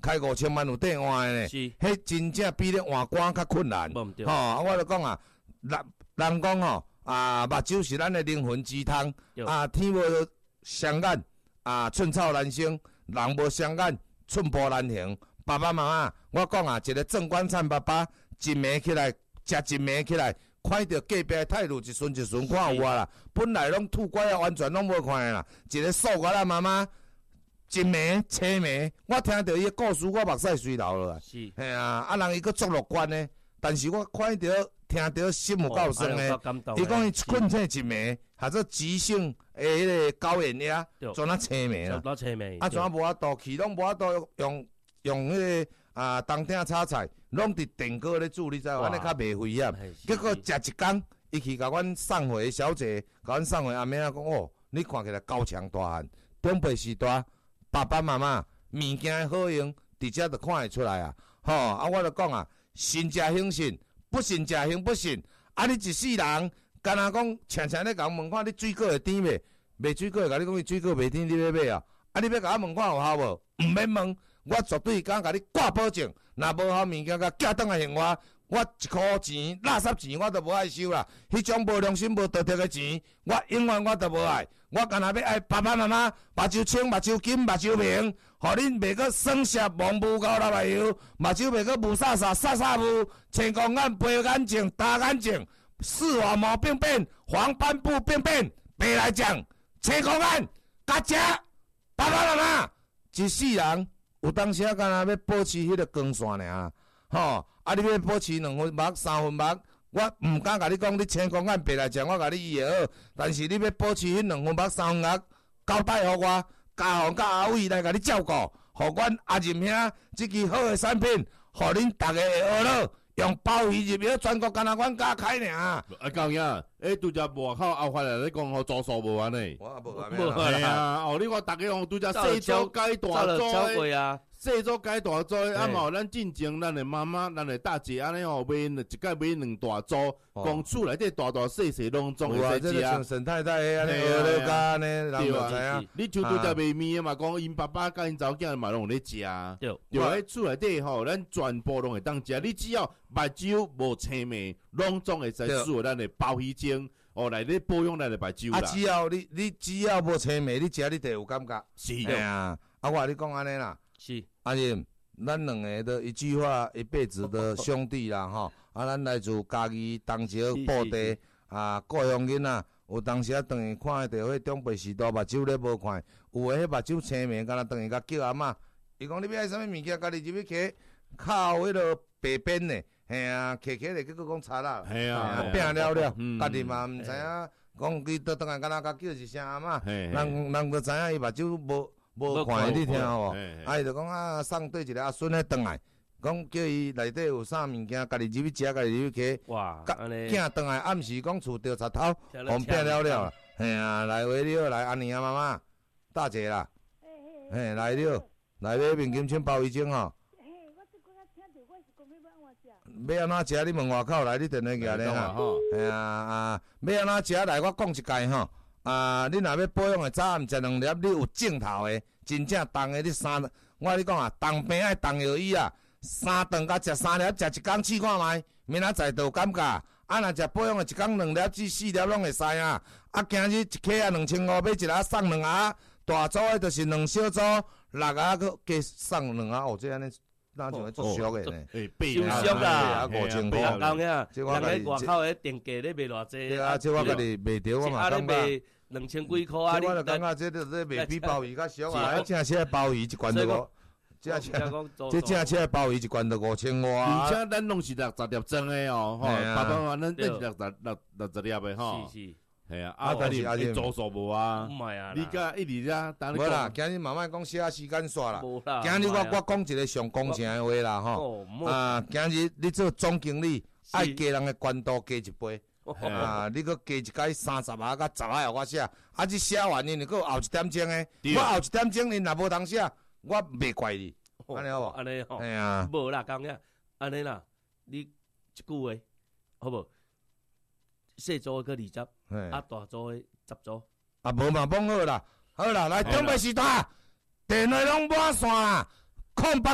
开5000万有缀换的呢，迄真正比咧换肝较困难。吼，我就讲啊，人讲吼目睭是咱的灵魂之汤，天无双眼寸草难生，人无双眼寸步难行。爸爸妈妈，我讲啊，一个郑观灿爸爸一暝起来，食一暝起来。看到隔壁的态度一瞬看有啊啦，本来拢吐怪啊，完全拢无看啦。一个素我啦妈妈，一暝青暝，我听到伊个故事，我目屎水流落来。是，嘿啊，人伊佫足乐观呢，但是我看到听到心有够酸呢。伊讲伊困醒一暝，或者急性的迄个高血压，全啊青暝啦。全啊无法度去，拢无法度用迄个。当鼎炒菜，拢伫电锅咧煮，你知无？安尼较袂危险。结果食一工，伊去甲阮送回小姐，甲阮送回阿妹仔讲哦，你看起来高强大汉，长辈时代，爸爸妈妈物件好用，直接就看会出来啊！吼，我就讲啊，信者兴信，不信者兴不信。你一世人，干那讲常常咧甲问看你水果会甜袂？卖水果会甲你讲伊水果袂甜，你要买啊？你要甲我问看有效无？毋免问。我绝对敢甲你挂保证，若无好物件甲寄倒来还我1块钱、垃圾钱我都无爱收啦。迄种无良心、无道德的钱，我永远我都无爱。我干那要爱爸爸妈妈，目睭青、目睭金、目睭明，互恁袂个酸涩、蒙雾高辣油，目睭袂个雾煞煞、煞煞雾，青光眼、白眼睛、大眼睛，视网膜病变、黄斑部病变。白来讲，青光眼、甲食，爸爸妈妈，一世人。有当时敢若要保持迄个光线尔，吼！你要保持2分目、3分目，我毋敢甲你讲，你青光眼白来讲，我甲你医会好。但是你要保持迄2分目、3分目，交代互我，交甲阿伟来甲你照顾，互阮阿任兄即支好的产品，互恁逐个会学乐，用鲍鱼入药，全国敢若阮家开尔。 教兄，拄则外口后发来咧讲，互做数无安尼。 我也无安尼。 系啊，你看逐个用拄则细组改大组啊。 细组改大组，嘛咱进前咱的妈妈、咱的大姐安尼买一届买2大组，公厝内底大大细细拢总会使食。 像沈太太安尼，乐家安尼，人就知影。 你像拄则卖面嘛，讲因爸爸甲因查某囝嘛拢咧食。对，喺厝内底吼，咱全部拢会当食。你只要目睭无青霉，拢总会使使咱的包鱼精来咧保养咱的目睭啦。 只要你只要无青霉，你食你就有感觉。 是啊，我甲你讲安尼啦。 是， 阿任，咱两个的一句话，一辈子的兄弟啦，吼！咱来自家己当时布地故乡囡仔，有当时等于看到迄长辈时代目睭咧无看，有诶迄目睭青面，敢若等于甲叫阿嬷，伊讲你要爱啥物物件，家己入去摕，靠迄个白边的，嘿啊，摕咧结果讲擦啦， 系啊， 拼了了，家己嘛毋知影，讲伊倒转来敢若甲叫一声阿嬷，人就知影伊目睭无看你听无？伊就讲送对一个阿孙咧转来，讲叫伊内底有啥物件，家己入去食，家己入去摕。哇！囝转来暗时讲厝着插头，红变了了。嘿啊，来回了来，安妮啊妈妈，大姐啦，嘿来了，来买面筋、鲍鱼精吼。要安怎食？你问外口来，你电话举咧哈。嘿啊要安怎食来？我讲一解吼。你若要保养的，早暗食2粒，你有正头的，真正重的，你我跟你讲啊，重病爱重药医啊，3顿甲食3粒，食1工试看卖，明仔载就有感觉。若食保养的，1工2粒至4粒拢会使啊。今日一克2500，买一粒送2盒，大组的就是2小组，6盒佮加送2盒，哦，这安尼。那就足俗的呢， 收俗啦 ，5000 块。人讲呀， 人喺外口的定价咧卖偌济。 对啊，这我家己卖着，我嘛感觉。 2000几块啊！ 我就感觉这卖比鲍鱼较俗啊，正式鲍鱼一罐都无。正式的鲍鱼一罐都5000外。 而且咱拢是60粒装的哦，吼，爸爸妈妈咱是60粒的吼。是。系啊，但是你做数无啊？ 唔系啊， 你甲一直啦， 无啦，今日慢慢讲写时间煞啦。今日我讲一个上公正的话啦，吼。今日你做总经理，爱加人的关度加1倍。你搁加一改30下甲10下我写，这写完因搁后1点钟的，我后1点钟因若无通写，我袂怪你。安尼好无？ 安尼吼。 哎呀， 无啦，讲呀，安尼啦，你一句话好无？细组个20组，大组个10组。 无嘛，绑好啦，好啦，来准备时段，电话拢满线啦，08